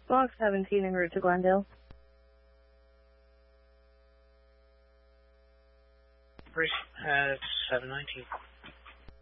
Block 17 en route to Glendale. Bruce, 719.